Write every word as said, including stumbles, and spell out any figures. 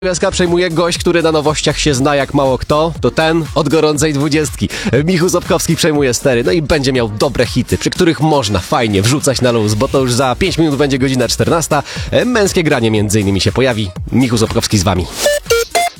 Gwiazdka przejmuje gość, który na nowościach się zna jak mało kto, to ten od gorącej dwudziestki. Michu Zobkowski przejmuje stery, no i będzie miał dobre hity, przy których można fajnie wrzucać na luz, bo to już za pięć minut będzie godzina czternasta. Męskie granie między innymi się pojawi. Michu Zobkowski z wami.